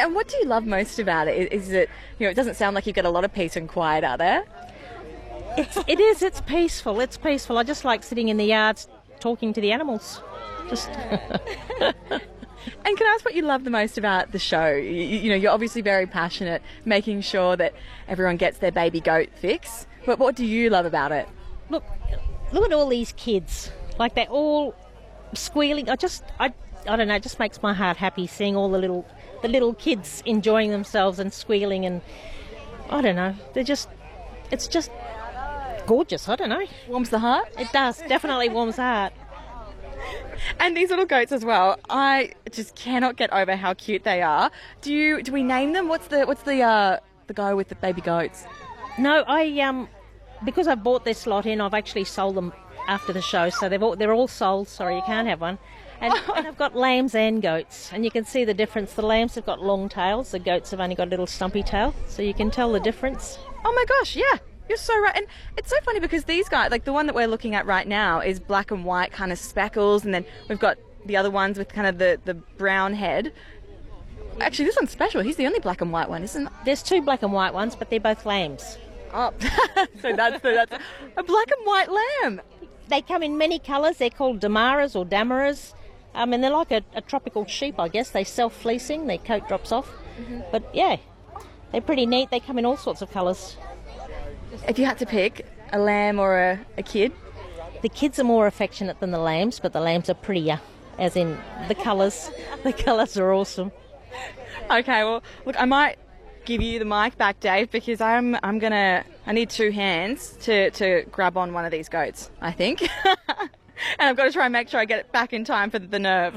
And what do you love most about it? Is it, it doesn't sound like you get a lot of peace and quiet out there. It is. It's peaceful. It's peaceful. I just like sitting in the yards talking to the animals. Just. And can I ask what you love the most about the show? You're obviously very passionate, making sure that everyone gets their baby goat fix. But what do you love about it? Look at all these kids. Like, they're all squealing. I don't know, it just makes my heart happy seeing all the little kids enjoying themselves and squealing, and I don't know, it's just gorgeous. I don't know. Warms the heart? It does, definitely warms the heart. And these little goats as well, I just cannot get over how cute they are. Do we name them? What's the guy with the baby goats? No, because I bought this lot in, I've actually sold them after the show, so they're all sold. Sorry, you can't have one. And I've got lambs and goats, and you can see the difference. The lambs have got long tails, the goats have only got a little stumpy tail, so you can tell the difference. Oh my gosh, yeah, you're so right. And it's so funny because these guys, like the one that we're looking at right now, is black and white kind of speckles, and then we've got the other ones with kind of the brown head. Actually, this one's special. He's the only black and white one, isn't it? There's 2 black and white ones, but they're both lambs. Oh, so that's a black and white lamb. They come in many colours. They're called Damaras or Damaras. And they're like a tropical sheep, I guess. They self-fleecing, their coat drops off. Mm-hmm. But yeah, they're pretty neat. They come in all sorts of colours. If you had to pick a lamb or a kid? The kids are more affectionate than the lambs, but the lambs are prettier, as in the colours. The colours are awesome. Okay, well, look, I might give you the mic back, Dave, because I need 2 hands to grab on one of these goats, I think. And I've got to try and make sure I get it back in time for the nerve.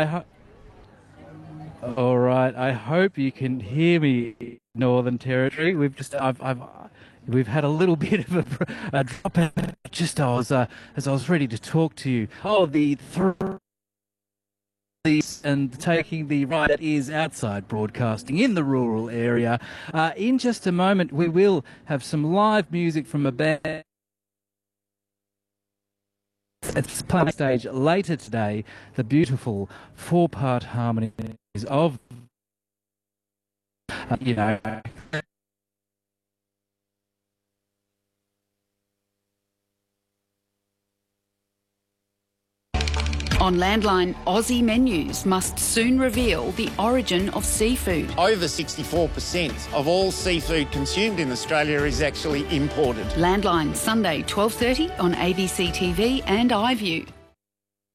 All right. I hope you can hear me, Northern Territory. We've had a little bit of a drop out just as I was ready to talk to you. Oh, and taking the right that is outside broadcasting in the rural area. In just a moment, we will have some live music from a band. It's playing stage later today, the beautiful 4-part harmonies of, On Landline, Aussie menus must soon reveal the origin of seafood. Over 64% of all seafood consumed in Australia is actually imported. Landline, Sunday 12:30 on ABC TV and iView.